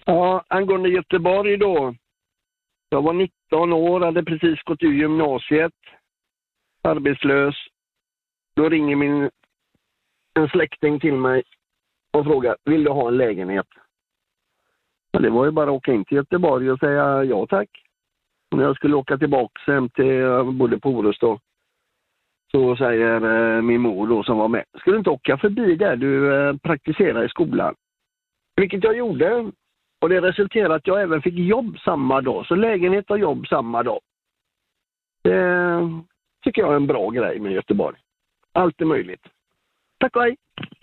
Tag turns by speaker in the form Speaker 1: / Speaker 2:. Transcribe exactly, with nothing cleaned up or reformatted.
Speaker 1: Ja, angående Göteborg då. Jag var nitton år, hade precis gått ur gymnasiet. Arbetslös. Då ringer min en släkting till mig och frågar, vill du ha en lägenhet? Ja, det var ju bara att åka in till Göteborg och säga ja tack. Och när jag skulle åka tillbaka hem till, jag bodde på Orust då, så säger eh, min mor då som var med, ska du inte åka förbi där du eh, praktiserar i skolan? Vilket jag gjorde. Och det resulterade att jag även fick jobb samma dag. Så lägenhet och jobb samma dag. Det tycker jag är en bra grej med Göteborg. Allt är möjligt. Tack och hej!